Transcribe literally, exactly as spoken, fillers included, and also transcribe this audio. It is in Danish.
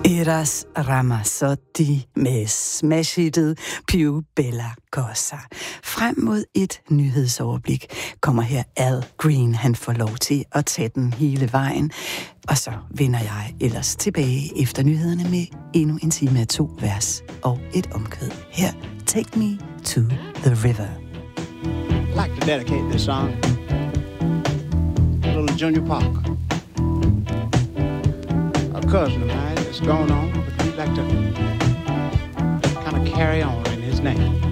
Eros Ramazzotti med smash-hittet Più Bella Cosa. Frem mod et nyhedsoverblik kommer her Al Green. Han får lov til at tage den hele vejen. Og så vender jeg ellers tilbage efter nyhederne med endnu en time af to vers og et omkvæd. Her, Take Me to the River. I'd like to dedicate this song to little Junior Parker, a cousin of mine that's gone on, but we'd like to kind of carry on in his name.